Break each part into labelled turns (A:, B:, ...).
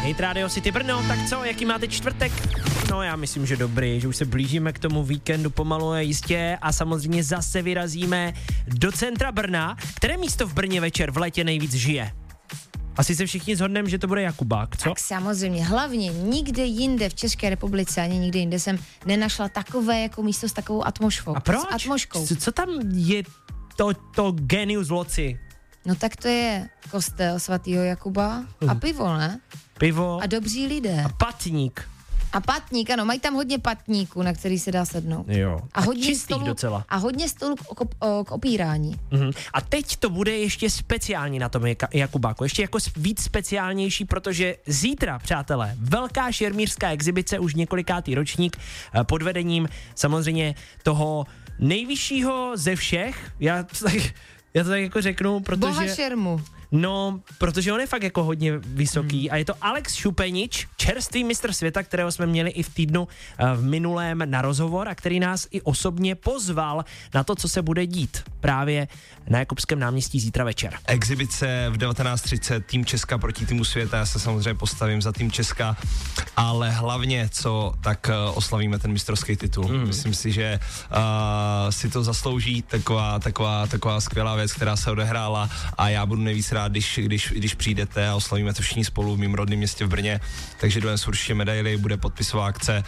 A: Hit Radio City Brno, tak co, jaký máte čtvrtek? No já myslím, že dobrý, že už se blížíme k tomu víkendu pomalu a jistě a samozřejmě zase vyrazíme do centra Brna. Které místo v Brně večer v létě nejvíc žije? Asi se všichni shodneme, že to bude Jakubák, co?
B: Tak samozřejmě, hlavně nikde jinde v České republice, ani nikde jinde jsem nenašla takové jako místo s takovou atmosférou.
A: A proč?
B: S atmosférou.
A: Co tam je to genius loci?
B: No tak to je kostel svatého Jakuba a pivo, ne?
A: Pivo.
B: A dobří lidé.
A: A patník.
B: A patník, ano, mají tam hodně patníků, na který se dá sednout.
A: Jo.
B: A hodně
A: čistých
B: stolů,
A: docela.
B: A hodně stolů k opírání.
A: A teď to bude ještě speciální na tom Jakubáku, ještě jako víc speciálnější, protože zítra, přátelé, velká šermířská exibice, už několikátý ročník, pod vedením samozřejmě toho nejvyššího ze všech, já to tak jako řeknu, protože...
B: Boha šermu.
A: No, protože on je fakt jako hodně vysoký a je to Alex Šupenič, čerstvý mistr světa, kterého jsme měli i v týdnu v minulém na rozhovor a který nás i osobně pozval na to, co se bude dít právě na Jakubském náměstí zítra večer.
C: Exibice v 19:30, tým Česka proti týmu světa, já se samozřejmě postavím za tým Česka, ale hlavně co, tak oslavíme ten mistrovský titul. Myslím si, že si to zaslouží taková skvělá věc, která se odehrála a já budu nejvíc rád, když přijdete a oslavíme to všichni spolu v mým rodném městě v Brně, takže dones určitě medaily, bude podpisová akce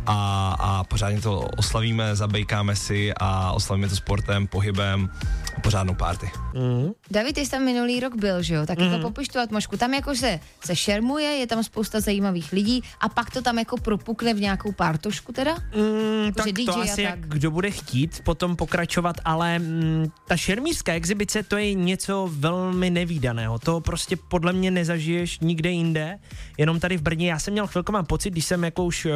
C: a pořádně to oslavíme, zabejkáme si a oslavíme to sportem, pohybem a pořádnou party.
B: David, jsi tam minulý rok byl, že jo? Tak jako popiš tu atmosféru. Tam jako se šermuje, je tam spousta zajímavých lidí a pak to tam jako propukne v nějakou pártošku teda?
A: Tak
B: DJ
A: to asi jak kdo bude chtít potom pokračovat, ale ta šermířská exibice to je něco velmi nevídaného. To prostě podle mě nezažiješ nikde jinde, jenom tady v Brně. Já jsem měl chvilku, mám pocit, když jsem jako už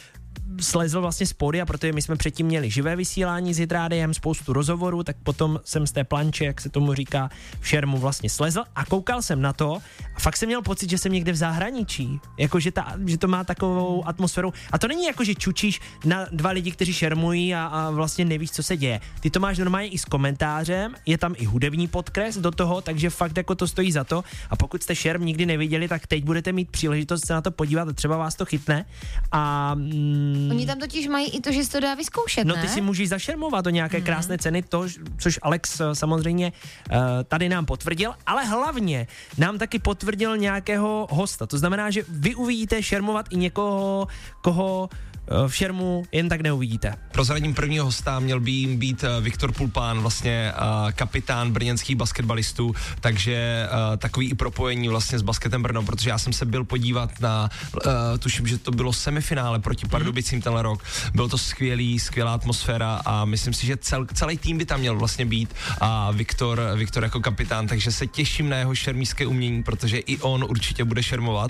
A: slezl vlastně z pódia, protože my jsme předtím měli živé vysílání s Hit Rádiem, spoustu rozhovorů, tak potom jsem z té planče, jak se tomu říká, v šermu vlastně slezl a koukal jsem na to a fakt jsem měl pocit, že jsem někde v zahraničí, jako že to má takovou atmosféru a to není jako, že čučíš na dva lidi, kteří šermují a vlastně nevíš, co se děje. Ty to máš normálně i s komentářem, je tam i hudební podkres do toho, takže fakt jako to stojí za to a pokud jste šerm nikdy neviděli, tak teď budete mít příležitost se na to podívat a třeba vás to chytne a
B: Oni tam totiž mají i to, že se to dá vyzkoušet,
A: no
B: ne?
A: ty si můžeš zašermovat do nějaké krásné ceny, což Alex samozřejmě tady nám potvrdil, ale hlavně nám taky potvrdil nějakého hosta. To znamená, že vy uvidíte šermovat i někoho, koho v šermu jen tak neuvidíte.
C: Prozradím prvního hosta, měl by jim být Viktor Pulpán, vlastně kapitán brněnských basketbalistů, takže takový i propojení vlastně s Basketem Brno, protože já jsem se byl podívat na, tuším, že to bylo semifinále proti Pardubicím tenhle rok. Bylo to skvělá atmosféra a myslím si, že celý tým by tam měl vlastně být a Viktor jako kapitán, takže se těším na jeho šermířské umění, protože i on určitě bude šermovat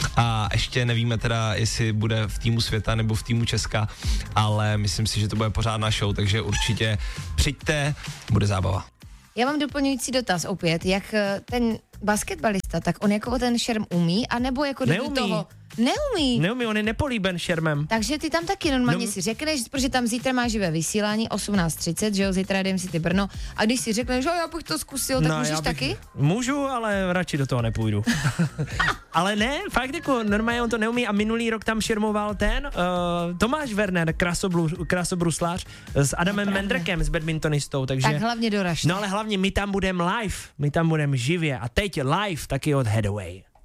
C: a ještě nevíme teda, jestli bude v týmu světa nebo v týmu Česka, ale myslím si, že to bude pořádná show, takže určitě přijďte, bude zábava.
B: Já mám doplňující dotaz opět, jak ten basketbalista, tak on jako ten šerm umí, anebo jako do toho... Neumí,
A: on je nepolíben šermem.
B: Takže ty tam taky normálně si řekneš, protože tam zítra má živé vysílání 18:30, že jo, zítra Rádiem City Brno, a když si řekneš, že já bych to zkusil, tak můžeš taky?
A: Můžu, ale radši do toho nepůjdu. Ale ne, fakt jako normálně on to neumí a minulý rok tam šermoval ten Tomáš Werner, krasobruslář s Adamem Mendrkem, s badmintonistou, takže...
B: Tak hlavně doražte.
A: No ale hlavně my tam budeme live, my tam budeme živě a teď live taky od Hathaway.